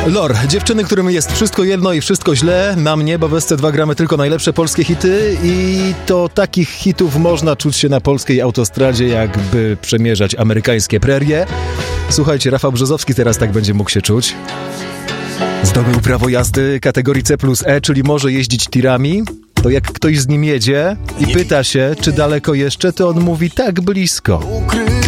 Lor, dziewczyny, którym jest wszystko jedno i wszystko źle, na mnie, bo w SC2 gramy tylko najlepsze polskie hity i to takich hitów można czuć się na polskiej autostradzie, jakby przemierzać amerykańskie prerie. Słuchajcie, Rafał Brzozowski teraz tak będzie mógł się czuć. Zdobył prawo jazdy kategorii C+E, czyli może jeździć tirami. To jak ktoś z nim jedzie i pyta się, czy daleko jeszcze, to on mówi tak blisko.